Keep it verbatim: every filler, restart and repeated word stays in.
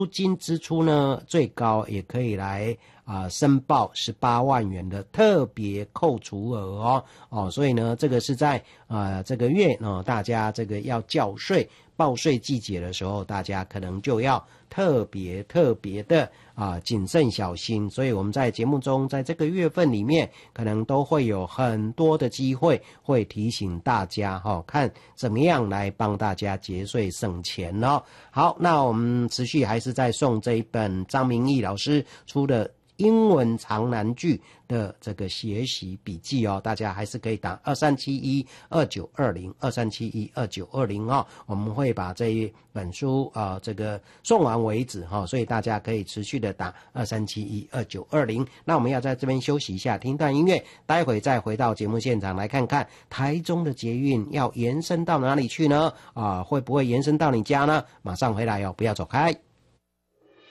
租金支出呢，最高也可以来啊、呃、申报十八万元的特别扣除额哦哦，所以呢，这个是在啊、呃、这个月呢、哦，大家这个要缴税报税季节的时候，大家可能就要特别特别的啊谨慎小心。所以我们在节目中，在这个月份里面，可能都会有很多的机会，会提醒大家哈、哦，看怎么样来帮大家节税省钱哦。好，那我们持续还是在送这一本张明义老师出的英文长难句的这个学习笔记哦，大家还是可以打二三七一二九二零二三七一二九二零哦，我们会把这一本书啊、呃、这个送完为止哈、哦，所以大家可以持续的打二三七一二九二零。那我们要在这边休息一下，听段音乐，待会再回到节目现场来看看台中的捷运要延伸到哪里去呢？啊、呃，会不会延伸到你家呢？马上回来哦，不要走开。